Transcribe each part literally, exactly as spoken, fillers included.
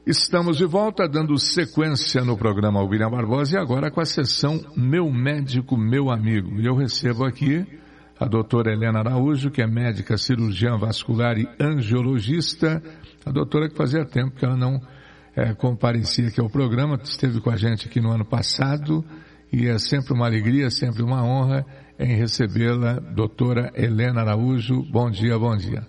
Estamos de volta, dando sequência no programa William Barbosa e agora com a sessão Meu Médico, Meu Amigo. E eu recebo aqui a doutora Helena Araújo, que é médica cirurgiã vascular e angiologista. A doutora que fazia tempo que ela não é, comparecia aqui ao programa, esteve com a gente aqui no ano passado e é sempre uma alegria, sempre uma honra em recebê-la, doutora Helena Araújo. Bom dia, bom dia.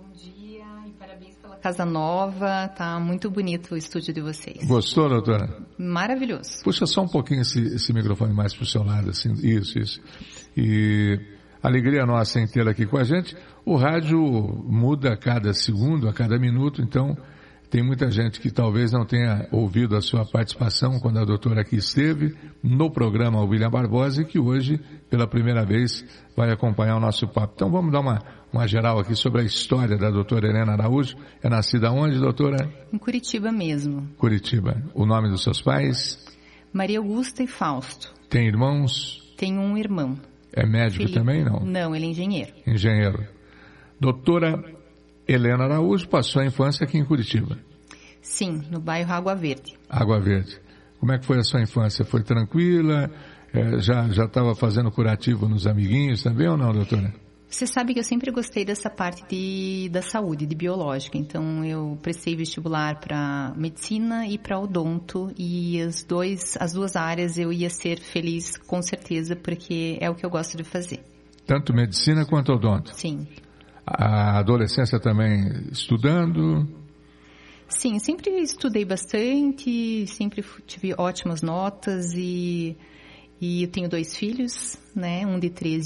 Casa nova, tá muito bonito o estúdio de vocês. Gostou, doutora? Maravilhoso. Puxa só um pouquinho esse, esse microfone mais pro seu lado, assim, isso, isso. E alegria nossa em tê-la aqui com a gente. O rádio muda a cada segundo, a cada minuto, então tem muita gente que talvez não tenha ouvido a sua participação quando a doutora aqui esteve no programa William Barbosa e que hoje, pela primeira vez, vai acompanhar o nosso papo. Então vamos dar uma, uma geral aqui sobre a história da doutora Helena Araújo. É nascida onde, doutora? Em Curitiba mesmo. Curitiba. O nome dos seus pais? Maria Augusta e Fausto. Tem irmãos? Tenho um irmão. É médico Felipe. Também, não? Não, ele é engenheiro. Engenheiro. Doutora Helena Araújo passou a infância aqui em Curitiba. Sim, no bairro Água Verde. Água Verde. Como é que foi a sua infância? Foi tranquila? É, já já estava fazendo curativo nos amiguinhos também ou não, doutora? Você sabe que eu sempre gostei dessa parte de, da saúde, de biológica. Então, eu prestei vestibular para medicina e para odonto. E as, dois, as duas áreas eu ia ser feliz, com certeza, porque é o que eu gosto de fazer. Tanto medicina quanto odonto? Sim. A adolescência também estudando? Sim, sempre estudei bastante, sempre tive ótimas notas e, e eu tenho dois filhos, né? Um de treze